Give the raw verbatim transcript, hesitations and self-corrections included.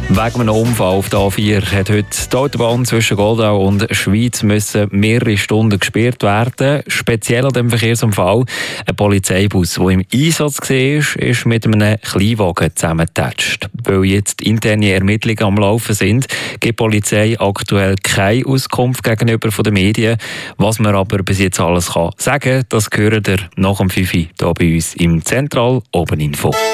Wegen einem Unfall auf der A vier hat heute die Autobahn zwischen Goldau und Schwyz müssen mehrere Stunden gesperrt werden. Speziell an diesem Verkehrsunfall ein Polizeibus, der im Einsatz war, ist mit einem Kleinwagen zusammengetatscht. Weil jetzt interne Ermittlungen am Laufen sind, gibt die Polizei aktuell keine Auskunft gegenüber den Medien. Was man aber bis jetzt alles kann sagen, das hören ihr nach dem fünf Uhr hier bei uns im Zentral Obeninfo.